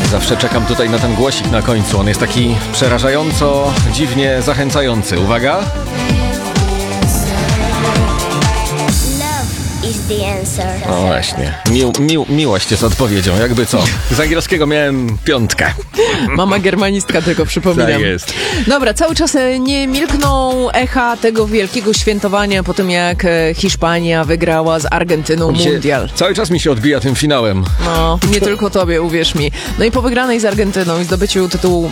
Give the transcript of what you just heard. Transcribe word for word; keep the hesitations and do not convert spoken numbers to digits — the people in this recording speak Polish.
Zawsze czekam tutaj na ten głosik na końcu. On jest taki przerażająco, dziwnie zachęcający. Uwaga! No właśnie. Mił, mił, miłość jest odpowiedzią, jakby co. Z angielskiego miałem piątkę. Mama germanistka, tego przypominam. Tak jest. Dobra, cały czas nie milkną echa tego wielkiego świętowania po tym, jak Hiszpania wygrała z Argentyną Gdzie mundial. Cały czas mi się odbija tym finałem. No, nie tylko tobie, uwierz mi. No i po wygranej z Argentyną i zdobyciu tytułu